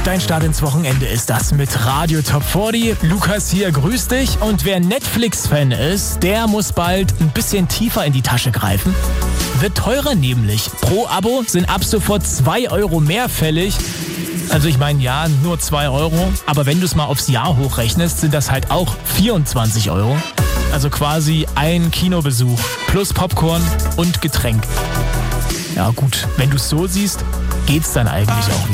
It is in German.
Dein Start ins Wochenende ist das mit Radio Top 40. Lukas hier, grüß dich. Und wer Netflix-Fan ist, der muss bald ein bisschen tiefer in die Tasche greifen. Wird teurer nämlich. Pro Abo sind ab sofort 2 Euro mehr fällig. Also ich meine, ja, nur 2 Euro. Aber wenn du es mal aufs Jahr hochrechnest, sind das halt auch 24 Euro. Also quasi ein Kinobesuch plus Popcorn und Getränk. Ja gut, wenn du es so siehst, geht's dann eigentlich auch wieder.